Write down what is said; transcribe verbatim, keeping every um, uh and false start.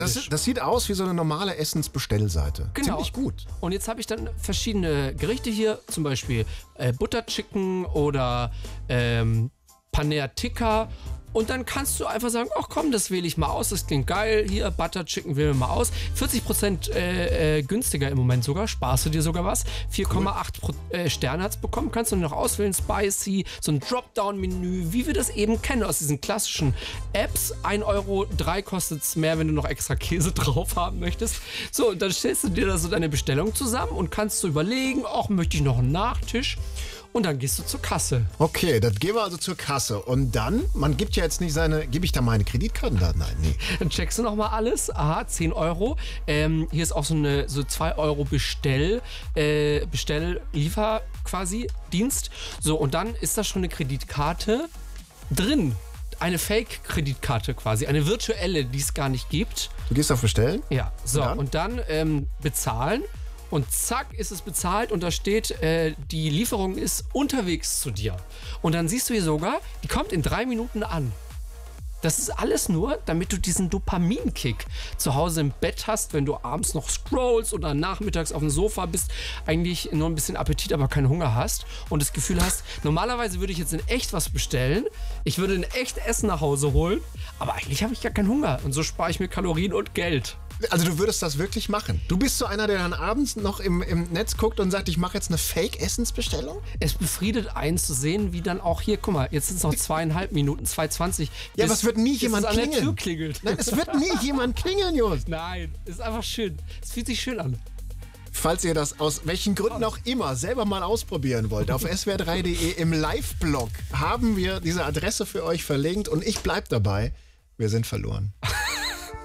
Das, das sieht aus wie so eine normale Essensbestellseite. Genau. Ziemlich gut. Und jetzt habe ich dann verschiedene Gerichte hier, zum Beispiel äh, Butter Chicken oder ähm, Paneer Tikka. Und dann kannst du einfach sagen, ach komm, das wähle ich mal aus, das klingt geil, hier Butter Chicken wählen wir mal aus. vierzig Prozent äh, äh, günstiger im Moment sogar, sparst du dir sogar was. vier Komma acht cool. äh, Sterne hat es bekommen, kannst du noch auswählen, Spicy, so ein Dropdown-Menü, wie wir das eben kennen aus diesen klassischen Apps. ein Euro, drei kostet es mehr, wenn du noch extra Käse drauf haben möchtest. So, und dann stellst du dir da so deine Bestellung zusammen und kannst du überlegen, ach, möchte ich noch einen Nachtisch? Und dann gehst du zur Kasse. Okay, dann gehen wir also zur Kasse. Und dann, man gibt ja jetzt nicht seine, gebe ich da meine Kreditkartendaten? Nein, nee. Dann checkst du nochmal alles. Aha, zehn Euro. Ähm, hier ist auch so eine so zwei Euro Bestell, äh, Bestell-Liefer quasi, Dienst. So, und dann ist da schon eine Kreditkarte drin. Eine Fake-Kreditkarte quasi, eine virtuelle, die es gar nicht gibt. Du gehst auf Bestellen? Ja, so, Und dann, und dann ähm, bezahlen. Und zack, ist es bezahlt und da steht, äh, die Lieferung ist unterwegs zu dir. Und dann siehst du hier sogar, die kommt in drei Minuten an. Das ist alles nur, damit du diesen Dopaminkick zu Hause im Bett hast, wenn du abends noch scrollst oder nachmittags auf dem Sofa bist, eigentlich nur ein bisschen Appetit, aber keinen Hunger hast und das Gefühl hast, normalerweise würde ich jetzt in echt was bestellen, ich würde in echt Essen nach Hause holen, aber eigentlich habe ich gar keinen Hunger und so spare ich mir Kalorien und Geld. Also du würdest das wirklich machen? Du bist so einer, der dann abends noch im, im Netz guckt und sagt, ich mache jetzt eine Fake-Essensbestellung? Es befriedet einen zu sehen, wie dann auch hier, guck mal, jetzt sind es noch zweieinhalb Minuten, zwei zwanzig. Ja, aber es wird nie jemand an der klingeln. Tür klingelt. Nein, es wird nie jemand klingeln, Jungs. Nein, ist einfach schön. Es fühlt sich schön an. Falls ihr das aus welchen Gründen auch immer selber mal ausprobieren wollt, auf s w r drei punkt de im Live-Blog haben wir diese Adresse für euch verlinkt und ich bleib dabei, wir sind verloren.